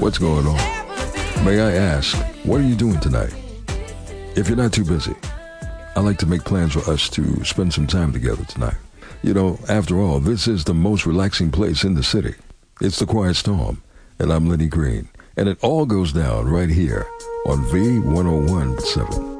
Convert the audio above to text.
What's going on? May I ask, what are you doing tonight? If you're not too busy, I like to make plans for us to spend some time together tonight. You know, after all, this is the most relaxing place in the city. It's the Quiet Storm, and I'm Lenny Green. And it all goes down right here on V101.7.